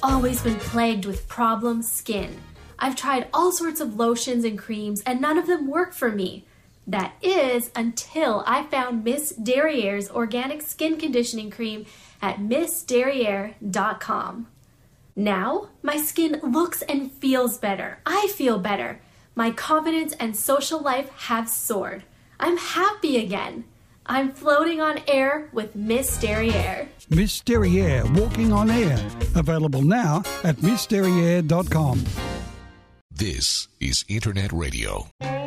always been plagued with problem skin. I've tried all sorts of lotions and creams, and none of them work for me. That is, until I found Miss Derriere's organic skin conditioning cream at MissDerriere.com. Now, my skin looks and feels better. I feel better. My confidence and social life have soared. I'm happy again. I'm floating on air with Miss Derriere. Miss Derriere, walking on air. Available now at MissDerriere.com. This is Internet Radio.